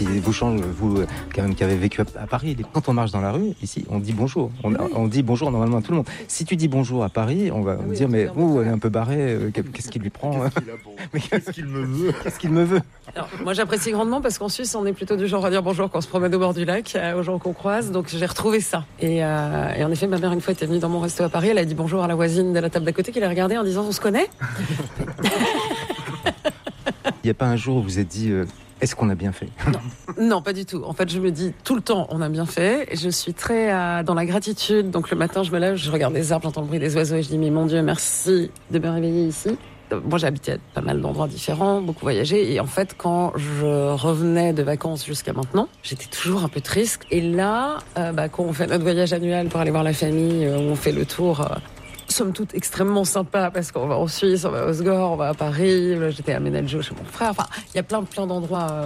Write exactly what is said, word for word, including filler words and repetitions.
qui vous change, vous quand même qui avez vécu à Paris. Quand on marche dans la rue, ici, on dit bonjour. On, oui. on dit bonjour normalement à tout le monde. Si tu dis bonjour à Paris, on va oui, dire mais ouh, elle est un peu barrée. Qu'est-ce qu'il lui prend? Qu'est-ce qu'il a pour... mais qu'est-ce qu'il me veut? Qu'est-ce qu'il me veut? Alors, moi, j'apprécie grandement parce qu'en Suisse, on est plutôt du genre à dire bonjour quand on se promène au bord du lac, euh, aux gens qu'on croise. Donc, j'ai retrouvé ça. Et, euh, et en effet, ma mère, une fois, était venue dans mon resto à Paris. Elle a dit bonjour à la voisine de la table d'à côté qui l'a regardée en disant on se connaît. Il n'y a pas un jour où vous vous êtes dit euh, est-ce qu'on a bien fait? Non. Non, pas du tout. En fait, je me dis tout le temps on a bien fait. Je suis très euh, dans la gratitude. Donc, le matin, je me lève, je regarde les arbres, j'entends le bruit des oiseaux et je dis mais mon Dieu, merci de me réveiller ici. Moi, j'ai habité à pas mal d'endroits différents, beaucoup voyagé. Et en fait, quand je revenais de vacances jusqu'à maintenant, j'étais toujours un peu triste. Et là, euh, bah, quand on fait notre voyage annuel pour aller voir la famille, euh, où on fait le tour, euh, somme toute extrêmement sympa parce qu'on va en Suisse, on va à Osgore, on va à Paris. Là, j'étais à Menaggio chez mon frère. Enfin, il y a plein, plein d'endroits. Euh,